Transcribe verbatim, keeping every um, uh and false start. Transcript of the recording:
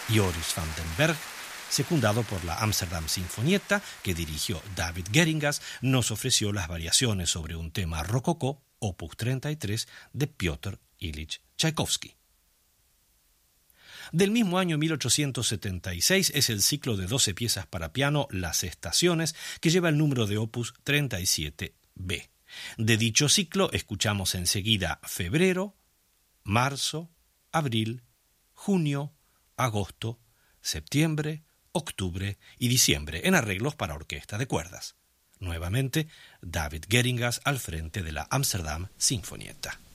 Joris van den Berg, secundado por la Amsterdam Sinfonietta, que dirigió David Geringas, nos ofreció las variaciones sobre un tema rococó, opus treinta y tres, de Piotr Ilich Tchaikovsky. Del mismo año mil ochocientos setenta y seis es el ciclo de doce piezas para piano Las Estaciones, que lleva el número de opus treinta y siete be. De dicho ciclo escuchamos enseguida febrero, marzo, abril, junio, agosto, septiembre, octubre y diciembre en arreglos para orquesta de cuerdas. Nuevamente, David Geringas al frente de la Amsterdam Sinfonietta.